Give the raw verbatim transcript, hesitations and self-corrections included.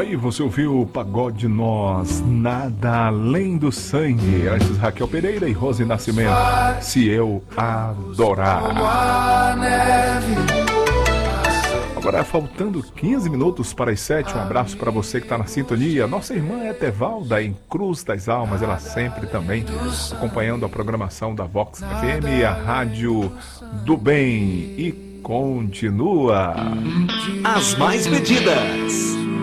aí você ouviu o Pagode Nós, Nada Além do Sangue. Antes Raquel Pereira e Rose Nascimento, Se Eu Adorar. Agora faltando quinze minutos para as sete, um abraço para você que está na sintonia. Nossa irmã Etevalda em Cruz das Almas, ela sempre também acompanhando a programação da Vox F M, a Rádio do Bem. E continua. As mais pedidas,